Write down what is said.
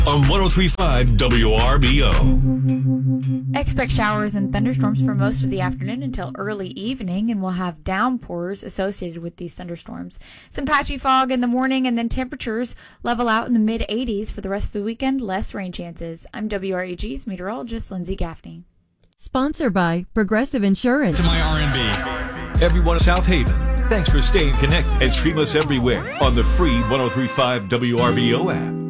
on 103.5 WRBO. Expect showers and thunderstorms for most of the afternoon until early evening, and we'll have downpours associated with these thunderstorms. Some patchy fog in the morning, and then temperatures level out in the mid-80s for the rest of the weekend. Less rain chances. I'm WREG's meteorologist Lindsay Gaffney. Sponsored by Progressive Insurance. To my R&B. Everyone in South Haven, thanks for staying connected and stream us everywhere on the free 103.5 WRBO app.